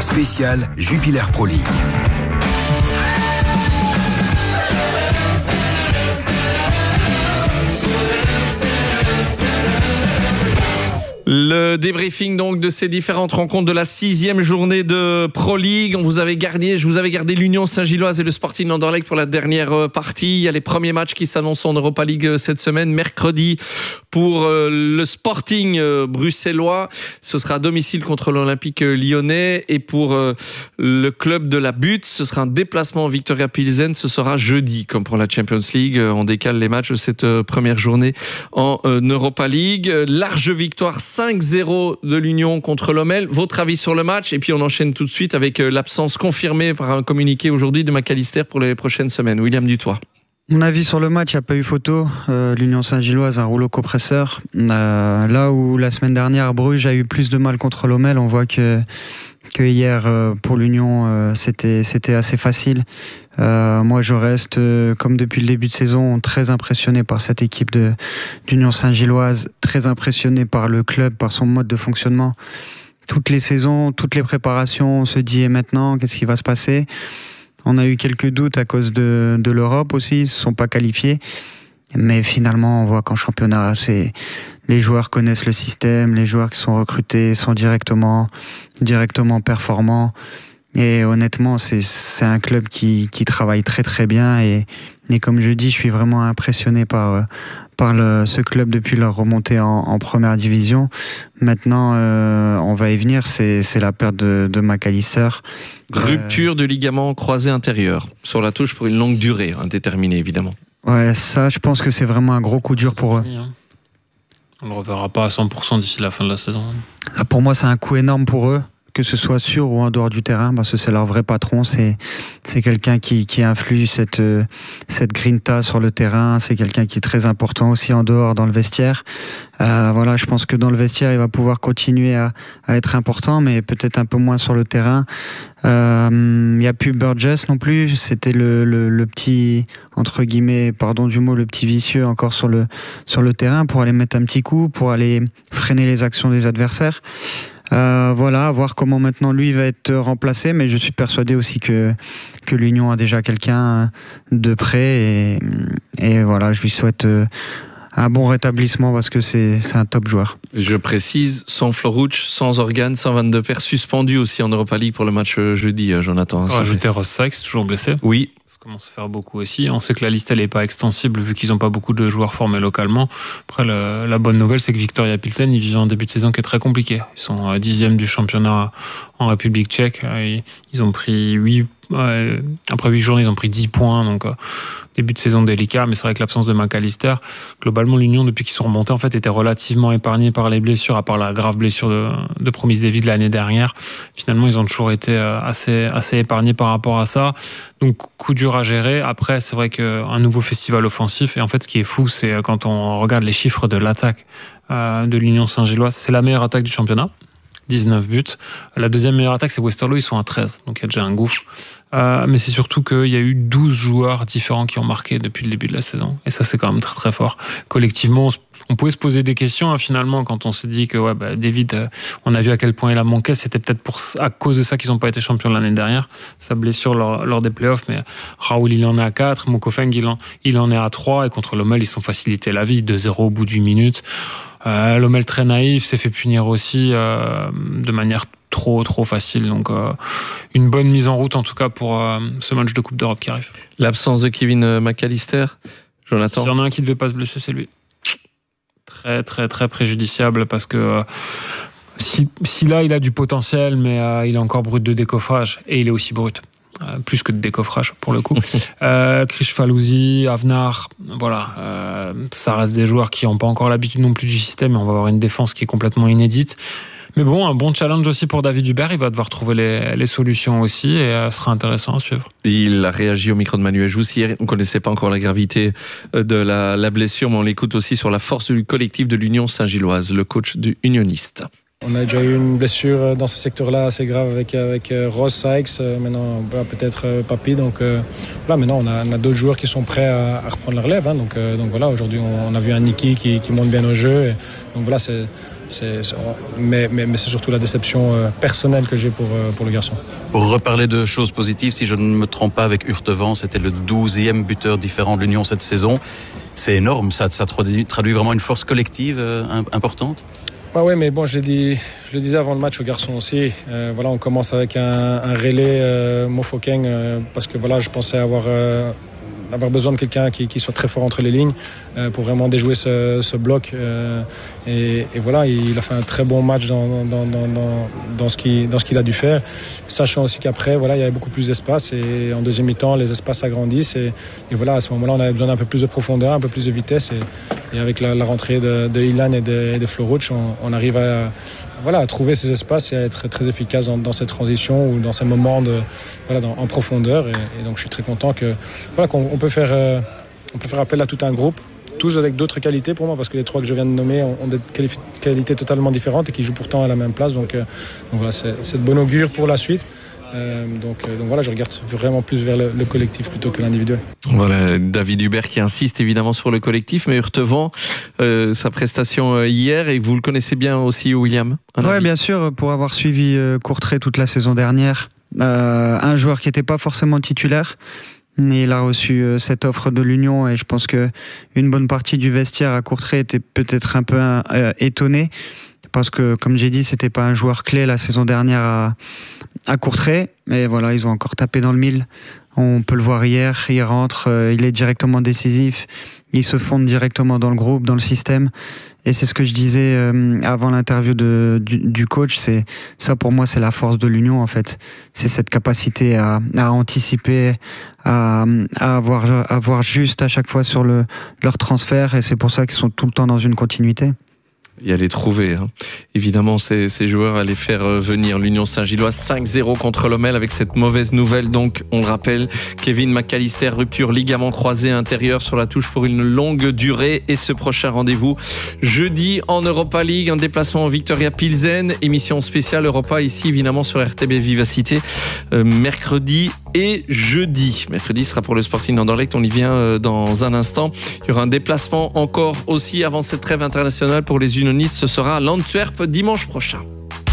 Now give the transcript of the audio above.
spécial Jupiler Pro League. Le débriefing donc de ces différentes rencontres de la 6e journée de Pro League. Je vous avais gardé l'Union Saint-Gilloise et le Sporting Anderlecht pour la dernière partie. Il y a les premiers matchs qui s'annoncent en Europa League cette semaine. Mercredi pour le Sporting bruxellois, ce sera à domicile contre l'Olympique lyonnais. Et pour le club de la Butte, ce sera un déplacement en Viktoria Pilsen. Ce sera jeudi, comme pour la Champions League. On décale les matchs de cette première journée en Europa League. Large victoire 5-0 de l'Union contre l'Omel. Votre avis sur le match? Et puis on enchaîne tout de suite avec l'absence confirmée par un communiqué aujourd'hui de McAllister pour les prochaines semaines. William Dutoit. Mon avis sur le match, il n'y a pas eu photo. L'Union Saint-Gilloise, un rouleau compresseur. Là où la semaine dernière, Bruges a eu plus de mal contre l'Omel, on voit que hier, pour l'Union, c'était assez facile. Moi, je reste, comme depuis le début de saison, très impressionné par cette équipe d'Union Saint-Gilloise, très impressionné par le club, par son mode de fonctionnement. Toutes les saisons, toutes les préparations, on se dit, et maintenant, qu'est-ce qui va se passer ? On a eu quelques doutes à cause de l'Europe aussi, ils ne se sont pas qualifiés. Mais finalement, on voit qu'en championnat, les joueurs connaissent le système, les joueurs qui sont recrutés sont directement performants. Et honnêtement, c'est un club qui travaille très très bien. Et comme je dis, je suis vraiment impressionné par ce club depuis leur remontée en première division. Maintenant, on va y venir, c'est la perte de McAllister. Rupture du ligament croisé intérieur sur la touche pour une longue durée, indéterminée évidemment. Ouais, ça, je pense que c'est vraiment un gros coup dur pour eux. On ne le reverra pas à 100% d'ici la fin de la saison. Pour moi, c'est un coup énorme pour eux, que ce soit sur ou en dehors du terrain, parce que c'est leur vrai patron. C'est quelqu'un qui influe cette grinta sur le terrain. C'est quelqu'un qui est très important aussi en dehors, dans le vestiaire. Voilà, je pense que dans le vestiaire, il va pouvoir continuer à être important, mais peut-être un peu moins sur le terrain. Il n'y a plus Burgess non plus. C'était le petit, entre guillemets, pardon du mot, le petit vicieux encore sur le terrain pour aller mettre un petit coup, pour aller freiner les actions des adversaires. Voilà, à voir comment maintenant lui va être remplacé, mais je suis persuadé aussi que l'Union a déjà quelqu'un de près et voilà, je lui souhaite un bon rétablissement parce que c'est un top joueur. Je précise, sans Florouch, sans Organ, sans Van de Per, suspendu aussi en Europa League pour le match jeudi, Jonathan. Rajouter Ross Sykes, toujours blessé. Oui. Ça commence à faire beaucoup aussi. On sait que la liste elle n'est pas extensible vu qu'ils n'ont pas beaucoup de joueurs formés localement. Après, la bonne nouvelle, c'est que Viktoria Pilsen, ils vivent un début de saison qui est très compliqué. Ils sont 10e du championnat en République tchèque. Ils ont pris 8 après 8 journées, ils ont pris 10 points. Donc, début de saison délicat. Mais c'est vrai que l'absence de McAllister, globalement, l'Union, depuis qu'ils sont remontés, en fait, était relativement épargnée par les blessures, à part la grave blessure de Promise David l'année dernière. Finalement, ils ont toujours été assez épargnés par rapport à ça. Donc, coup dur à gérer. Après, c'est vrai qu'un nouveau festival offensif. Et en fait, ce qui est fou, c'est quand on regarde les chiffres de l'attaque de l'Union Saint-Gilloise, c'est la meilleure attaque du championnat. 19 buts. La deuxième meilleure attaque, c'est Westerlo, ils sont à 13. Donc, il y a déjà un gouffre. Mais c'est surtout qu'il y a eu 12 joueurs différents qui ont marqué depuis le début de la saison. Et ça, c'est quand même très, très fort. Collectivement, on pouvait se poser des questions, finalement, quand on s'est dit que David, on a vu à quel point il a manqué. C'était peut-être à cause de ça qu'ils n'ont pas été champions l'année dernière. Sa blessure lors des playoffs. Mais Raoul, il en est à 4. Mokofeng, il en est à 3. Et contre l'Omel, ils sont facilités la vie. 2-0 au bout de 8 minutes. L'Omel très naïf, s'est fait punir aussi de manière trop facile. Donc une bonne mise en route en tout cas pour ce match de Coupe d'Europe qui arrive. L'absence de Kevin McAllister, Jonathan. S'il y en a un qui ne devait pas se blesser, c'est lui. Très très très préjudiciable parce que si là il a du potentiel, mais il est encore brut de décoffrage et il est aussi brut. Plus que de décoffrage pour le coup. Krish Falouzi, Avnar, voilà, ça reste des joueurs qui n'ont pas encore l'habitude non plus du système et on va avoir une défense qui est complètement inédite. Mais bon, un bon challenge aussi pour David Hubert, il va devoir trouver les solutions aussi et ce sera intéressant à suivre. Il a réagi au micro de Manuel Jousse hier, on ne connaissait pas encore la gravité de la blessure, mais on l'écoute aussi sur la force du collectif de l'Union Saint-Gilloise, le coach du Unioniste. On a déjà eu une blessure dans ce secteur-là assez grave avec Ross Sykes, maintenant peut-être Papi. Donc maintenant on a d'autres joueurs qui sont prêts à reprendre la relève. Donc voilà, aujourd'hui on a vu un Niki qui monte bien au jeu. Donc voilà, mais c'est surtout la déception personnelle que j'ai pour le garçon. Pour reparler de choses positives, si je ne me trompe pas, avec Hurtevant, c'était le 12e buteur différent de l'Union cette saison. C'est énorme, ça traduit vraiment une force collective importante. Oui, mais bon, je le disais avant le match aux garçons aussi. On commence avec un relais Mofokeng parce que je pensais avoir besoin de quelqu'un qui soit très fort entre les lignes pour vraiment déjouer ce bloc. Et voilà, il a fait un très bon match dans ce qu'il a dû faire. Sachant aussi qu'après, il y avait beaucoup plus d'espace et en deuxième mi-temps, les espaces s'agrandissent. Et voilà, à ce moment-là, on avait besoin d'un peu plus de profondeur, un peu plus de vitesse. Et avec la rentrée de Ilan et de Floruch, on arrive à trouver ces espaces et à être très efficace dans cette transition ou dans ces moments en profondeur. Et donc, je suis très content qu'on peut faire appel à tout un groupe, tous avec d'autres qualités pour moi, parce que les trois que je viens de nommer ont des qualités totalement différentes et qui jouent pourtant à la même place. Donc voilà, c'est de bon augure pour la suite. Donc voilà, je regarde vraiment plus vers le collectif plutôt que l'individuel. Voilà, David Hubert qui insiste évidemment sur le collectif, mais Hurtevant, sa prestation hier, et vous le connaissez bien aussi, William? Oui, bien sûr, pour avoir suivi Courtrai toute la saison dernière, un joueur qui n'était pas forcément titulaire, mais il a reçu cette offre de l'Union et je pense qu'une bonne partie du vestiaire à Courtrai était peut-être un peu étonné. Parce que, comme j'ai dit, c'était pas un joueur clé la saison dernière à Courtrai. Mais voilà, ils ont encore tapé dans le mille. On peut le voir hier, il rentre, il est directement décisif. Il se fonde directement dans le groupe, dans le système. Et c'est ce que je disais avant l'interview du coach. C'est ça, pour moi, c'est la force de l'Union, en fait. C'est cette capacité à anticiper, à avoir juste à chaque fois sur leur transfert. Et c'est pour ça qu'ils sont tout le temps dans une continuité. Et à les trouver. Évidemment, ces joueurs allaient faire venir l'Union Saint-Gilloise 5-0 contre Lommel avec cette mauvaise nouvelle. Donc, on le rappelle, Kevin McAllister, rupture ligament croisé intérieur sur la touche pour une longue durée. Et ce prochain rendez-vous, jeudi en Europa League, un déplacement en Viktoria Pilsen. Émission spéciale Europa ici, évidemment, sur RTB Vivacité, mercredi et jeudi. Mercredi sera pour le Sporting d'Anderlecht, on y vient dans un instant. Il y aura un déplacement encore aussi avant cette trêve internationale pour les Unionistes, ce sera à l'Antwerp dimanche prochain.